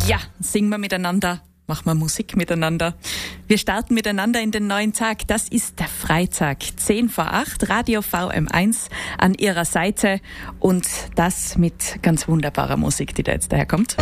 Ja, singen wir miteinander, machen wir Musik miteinander. Wir starten miteinander in den neuen Tag. Das ist der Freitag, 10 vor 8, Radio VM1 an Ihrer Seite und das mit ganz wunderbarer Musik, die da jetzt daherkommt.